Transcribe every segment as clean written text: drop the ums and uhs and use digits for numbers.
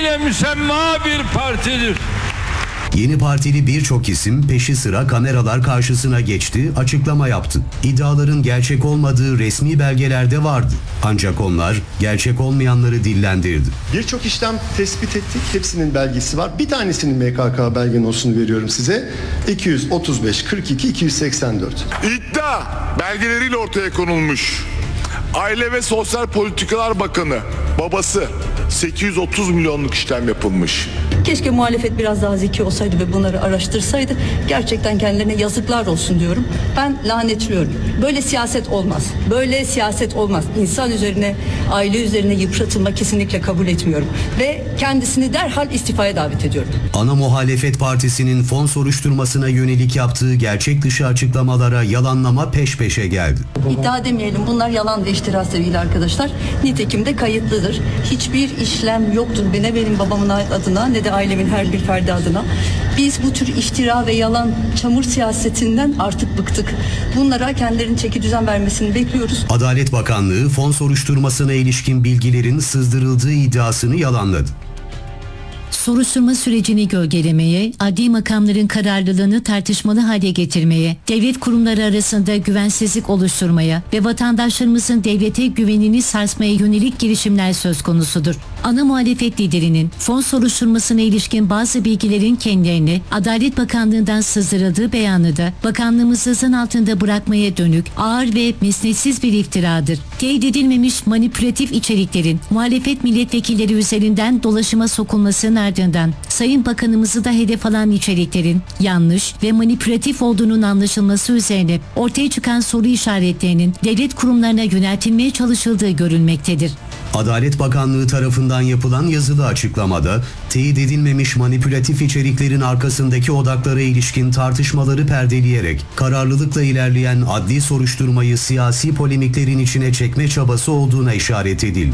diye müsemma bir partidir. Yeni partili birçok isim peşi sıra kameralar karşısına geçti, açıklama yaptı. İddiaların gerçek olmadığı resmi belgelerde vardı. Ancak onlar gerçek olmayanları dillendirdi. Birçok işlem tespit ettik. Hepsinin belgesi var. Bir tanesinin MKK belge nosunu veriyorum size. 235 42 284. İddia belgeleriyle ortaya konulmuş. Aile ve Sosyal Politikalar Bakanı babası 830 milyonluk işlem yapılmış. Keşke muhalefet biraz daha zeki olsaydı ve bunları araştırsaydı. Gerçekten kendilerine yazıklar olsun diyorum. Ben lanetliyorum. Böyle siyaset olmaz. Böyle siyaset olmaz. İnsan üzerine, aile üzerine yıpratılma kesinlikle kabul etmiyorum. Ve kendisini derhal istifaya davet ediyorum. Ana Muhalefet Partisi'nin fon soruşturmasına yönelik yaptığı gerçek dışı açıklamalara yalanlama peş peşe geldi. İddia demeyelim, bunlar yalan ve iftira sevgili arkadaşlar. Nitekim de kayıtlıdır. Hiçbir işlem yoktur. Ne benim babamın adına ne de ailemin her bir ferdi adına. Biz bu tür iftira ve yalan çamur siyasetinden artık bıktık. Bunlara kendilerinin çeki düzen vermesini bekliyoruz. Adalet Bakanlığı fon soruşturmasına ilişkin bilgilerin sızdırıldığı iddiasını yalanladı. Soruşturma sürecini gölgelemeye, adli makamların kararlılığını tartışmalı hale getirmeye, devlet kurumları arasında güvensizlik oluşturmaya ve vatandaşlarımızın devlete güvenini sarsmaya yönelik girişimler söz konusudur. Ana muhalefet liderinin fon soruşturmasına ilişkin bazı bilgilerin kendilerine Adalet Bakanlığı'ndan sızdırıldığı beyanı da bakanlığımızı zan altında bırakmaya dönük ağır ve mesnetsiz bir iftiradır. Teyit edilmemiş manipülatif içeriklerin muhalefet milletvekilleri üzerinden dolaşıma sokulmasının ardından Sayın Bakanımızı da hedef alan içeriklerin yanlış ve manipülatif olduğunun anlaşılması üzerine ortaya çıkan soru işaretlerinin devlet kurumlarına yöneltilmeye çalışıldığı görülmektedir. Adalet Bakanlığı tarafından yapılan yazılı açıklamada teyit edilmemiş manipülatif içeriklerin arkasındaki odaklara ilişkin tartışmaları perdeleyerek kararlılıkla ilerleyen adli soruşturmayı siyasi polemiklerin içine çekme çabası olduğuna işaret edildi.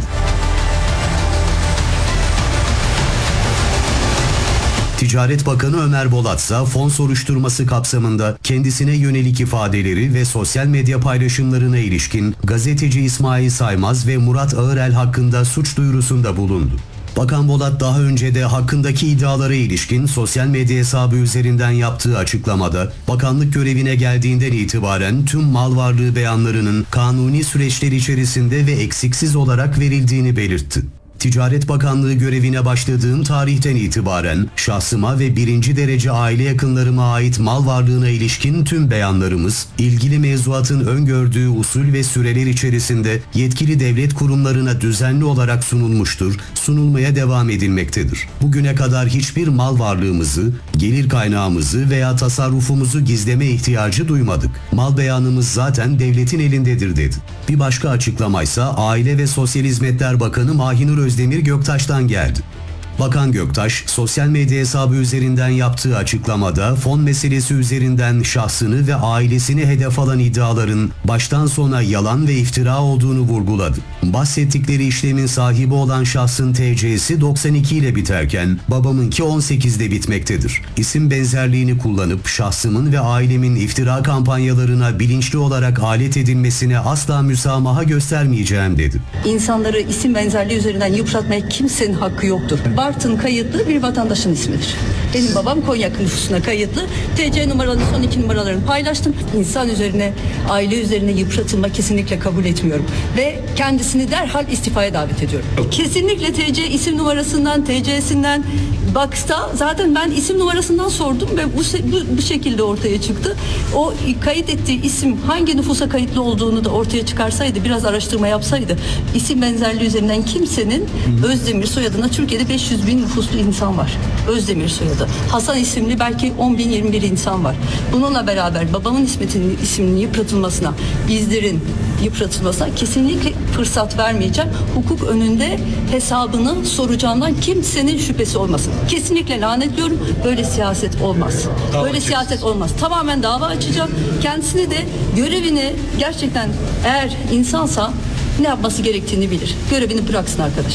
Ticaret Bakanı Ömer Bolat ise fon soruşturması kapsamında kendisine yönelik ifadeleri ve sosyal medya paylaşımlarına ilişkin gazeteci İsmail Saymaz ve Murat Ağırel hakkında suç duyurusunda bulundu. Bakan Bolat daha önce de hakkındaki iddialara ilişkin sosyal medya hesabı üzerinden yaptığı açıklamada bakanlık görevine geldiğinden itibaren tüm mal varlığı beyanlarının kanuni süreçler içerisinde ve eksiksiz olarak verildiğini belirtti. Ticaret Bakanlığı görevine başladığım tarihten itibaren şahsıma ve birinci derece aile yakınlarıma ait mal varlığına ilişkin tüm beyanlarımız, ilgili mevzuatın öngördüğü usul ve süreler içerisinde yetkili devlet kurumlarına düzenli olarak sunulmuştur, sunulmaya devam edilmektedir. Bugüne kadar hiçbir mal varlığımızı, gelir kaynağımızı veya tasarrufumuzu gizleme ihtiyacı duymadık. Mal beyanımız zaten devletin elindedir dedi. Bir başka açıklamaysa Aile ve Sosyal Hizmetler Bakanı Mahinur Özdemir Göktaş'tan geldi. Bakan Göktaş, sosyal medya hesabı üzerinden yaptığı açıklamada fon meselesi üzerinden şahsını ve ailesini hedef alan iddiaların baştan sona yalan ve iftira olduğunu vurguladı. Bahsettikleri işlemin sahibi olan şahsın TC'si 92 ile biterken babamınki 18'de bitmektedir. İsim benzerliğini kullanıp şahsımın ve ailemin iftira kampanyalarına bilinçli olarak alet edilmesine asla müsamaha göstermeyeceğim dedi. İnsanları isim benzerliği üzerinden yıpratmaya kimsenin hakkı yoktur. Bartın kayıtlı bir vatandaşın ismidir. Benim babam Konya nüfusuna kayıtlı. TC numaralı son 2 numaralarını paylaştım. İnsan üzerine, aile üzerine yıpratılma kesinlikle kabul etmiyorum. Ve kendisini derhal istifaya davet ediyorum. Kesinlikle TC isim numarasından, TC'sinden baksa zaten ben isim numarasından sordum ve bu şekilde ortaya çıktı. O kayıt ettiği isim hangi nüfusa kayıtlı olduğunu da ortaya çıkarsaydı, biraz araştırma yapsaydı, isim benzerliği üzerinden kimsenin Özdemir soyadına Türkiye'de 500 bin nüfuslu insan var. Özdemir soyadı. Hasan isimli belki 10 bin 21 insan var. Bununla beraber babamın isminin yıpratılmasına, bizlerin yıpratılmasına kesinlikle fırsat vermeyeceğim. Hukuk önünde hesabını soracağımdan kimsenin şüphesi olmasın. Kesinlikle lanetliyorum. Böyle siyaset olmaz. Böyle siyaset olmaz. Tamamen dava açacağım. Kendisini de görevini gerçekten eğer insansa ne yapması gerektiğini bilir. Görevini bıraksın arkadaş.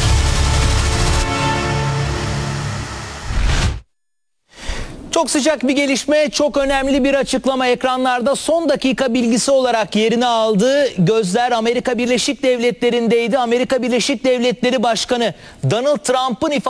Çok sıcak bir gelişme, çok önemli bir açıklama ekranlarda son dakika bilgisi olarak yerini aldı. Gözler Amerika Birleşik Devletleri'ndeydi. Amerika Birleşik Devletleri Başkanı Donald Trump'ın